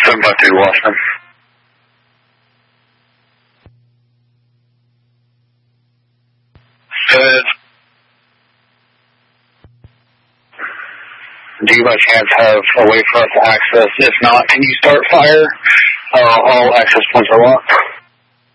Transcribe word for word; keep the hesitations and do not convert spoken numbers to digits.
seven five two, Washington. Good. Do you by chance have a way for us to access? If not, can you start fire? Uh, all access points are locked.